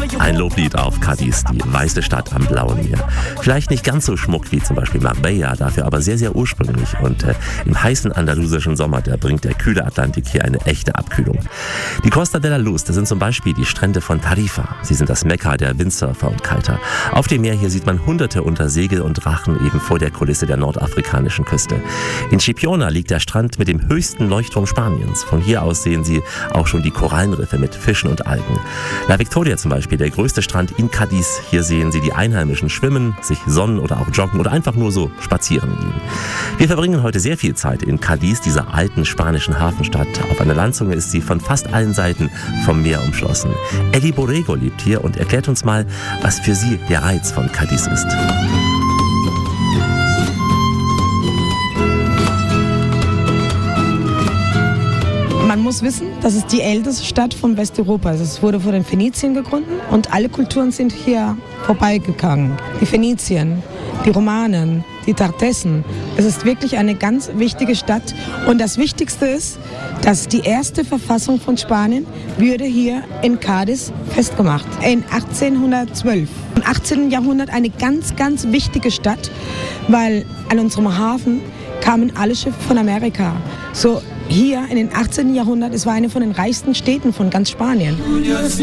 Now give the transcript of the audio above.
Ein Loblied auf Cádiz, die weiße Stadt am blauen Meer. Vielleicht nicht ganz so schmuck wie zum Beispiel Marbella, dafür aber sehr, sehr ursprünglich. Und im heißen andalusischen Sommer, da bringt der kühle Atlantik hier eine echte Abkühlung. Die Costa de la Luz, das sind zum Beispiel die Strände von Tarifa. Sie sind das Mekka der Windsurfer und Kiter. Auf dem Meer hier sieht man Hunderte unter Segel und Drachen eben vor der Kulisse der nordafrikanischen Küste. In Chipiona liegt der Strand mit dem höchsten Leuchtturm Spaniens. Von hier aus sehen Sie auch schon die Korallenriffe mit Fischen und Algen. La Victoria zum Beispiel, der größte Strand in Cádiz. Hier sehen Sie die Einheimischen schwimmen, sich sonnen oder auch joggen oder einfach nur so spazieren gehen. Wir verbringen heute sehr viel Zeit in Cádiz, dieser alten spanischen Hafenstadt. Auf einer Landzunge ist sie von fast allen Seiten vom Meer umschlossen. Eli Borrego lebt hier und erklärt uns mal, was für sie der Reiz von Cádiz ist. Man muss wissen, das ist die älteste Stadt von Westeuropa. Es wurde von den Phönizien gegründet und alle Kulturen sind hier vorbeigegangen. Die Phönizien, die Romanen, die Tartessen. Es ist wirklich eine ganz wichtige Stadt. Und das Wichtigste ist, dass die erste Verfassung von Spanien wurde hier in Cádiz festgemacht. In 1812. Im 18. Jahrhundert eine ganz, ganz wichtige Stadt, weil an unserem Hafen kamen alle Schiffe von Amerika. So hier in den 18. Jahrhundert, es war eine von den reichsten Städten von ganz Spanien.